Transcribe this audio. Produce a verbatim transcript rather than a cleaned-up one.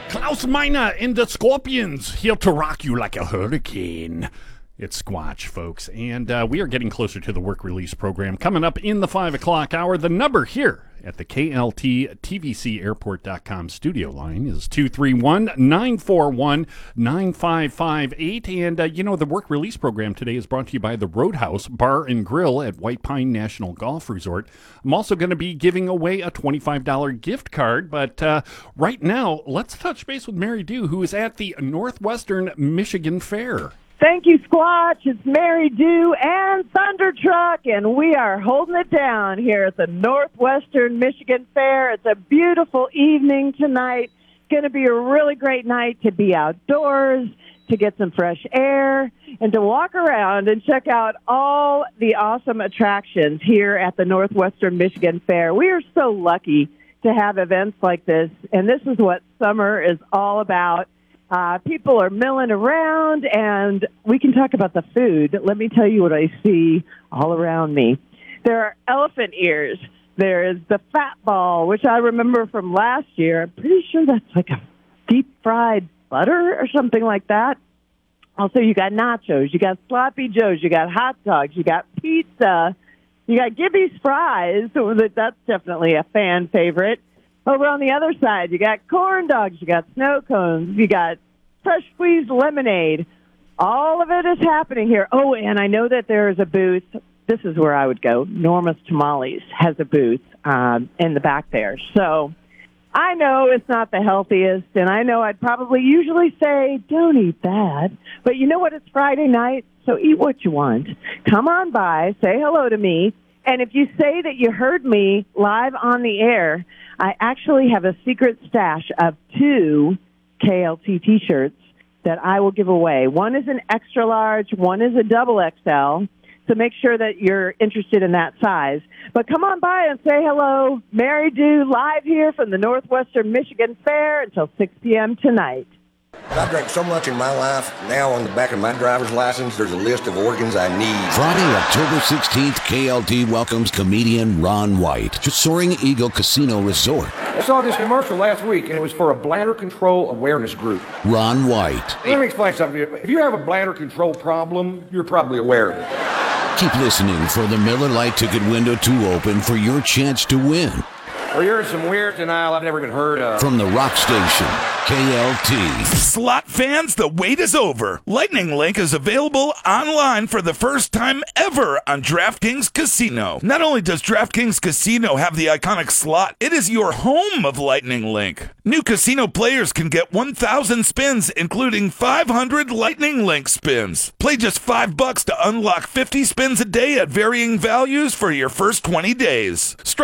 Klaus Meine and the Scorpions, here to rock you like a hurricane. It's Squatch, folks, and uh, we are getting closer to the work release program. Coming up in the five o'clock hour, the number here at the K L T T V C airport dot com studio line is two three one, nine four one, nine five five eight. And, uh, you know, the work release program today is brought to you by the Roadhouse Bar and Grill at White Pine National Golf Resort. I'm also going to be giving away a twenty-five dollars gift card, but uh, right now, let's touch base with Mary Dew, who is at the Northwestern Michigan Fair. Thank you, Squatch. It's Mary Dew and Thunder Truck, and we are holding it down here at the Northwestern Michigan Fair. It's a beautiful evening tonight. It's going to be a really great night to be outdoors, to get some fresh air, and to walk around and check out all the awesome attractions here at the Northwestern Michigan Fair. We are so lucky to have events like this, and this is what summer is all about. Uh, people are milling around, and we can talk about the food. Let me tell you what I see all around me. There are elephant ears. There is the fat ball, which I remember from last year. I'm pretty sure that's like a deep-fried butter or something like that. Also, you got nachos. You got sloppy joes. You got hot dogs. You got pizza. You got Gibby's fries. So that's definitely a fan favorite. Over on the other side, you got corn dogs, you got snow cones, you got fresh squeezed lemonade. All of it is happening here. Oh, and I know that there is a booth. This is where I would go. Norma's Tamales has a booth um, in the back there. So I know it's not the healthiest, and I know I'd probably usually say, don't eat that. But you know what? It's Friday night, so eat what you want. Come on by, say hello to me. And if you say that you heard me live on the air, I actually have a secret stash of two K L T T-shirts that I will give away. One is an extra large, one is a double X L, so make sure that you're interested in that size. But come on by and say hello. Mary Dew live here from the Northwestern Michigan Fair until six p.m. tonight. I drank so much in my life, now on the back of my driver's license, there's a list of organs I need. Friday, October sixteenth, K L T welcomes comedian Ron White to Soaring Eagle Casino Resort. I saw this commercial last week, and it was for a bladder control awareness group. Ron White. Let me explain something to you. If you have a bladder control problem, you're probably aware of it. Keep listening for the Miller Lite ticket window to open for your chance to win. Well, you're in some weird denial I've never even heard of. From the rock station, K L T. Slot fans, the wait is over. Lightning Link is available online for the first time ever on DraftKings Casino. Not only does DraftKings Casino have the iconic slot, it is your home of Lightning Link. New casino players can get one thousand spins, including five hundred Lightning Link spins. Play just five bucks to unlock fifty spins a day at varying values for your first twenty days.